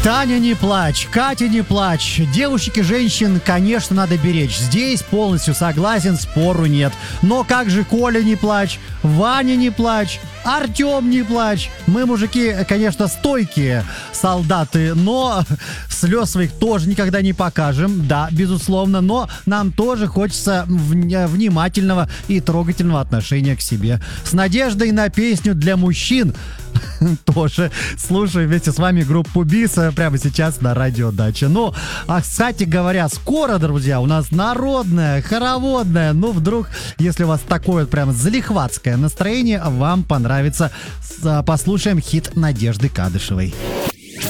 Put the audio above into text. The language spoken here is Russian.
Таня, не плачь, Катя, не плачь. Девушек и женщин, конечно, надо беречь. Здесь полностью согласен, спору нет. Но как же Коля, не плачь, Ваня, не плачь, Артем, не плачь. Мы, мужики, конечно, стойкие солдаты, но слез своих тоже никогда не покажем. Да, безусловно, но нам тоже хочется внимательного и трогательного отношения к себе. С надеждой на песню для мужчин тоже слушаю вместе с вами группу БИС прямо сейчас на радио Дача. Ну, а кстати говоря, скоро, друзья, у нас народное, хороводное. Ну, вдруг, если у вас такое вот прям залихватское настроение, вам понравится, послушаем хит Надежды Кадышевой.